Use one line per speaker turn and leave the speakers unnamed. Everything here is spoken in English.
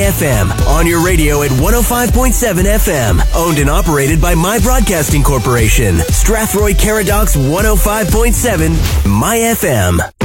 FM, on your radio at 105.7 FM. Owned and operated by My Broadcasting Corporation. Strathroy Caradox 105.7 My FM.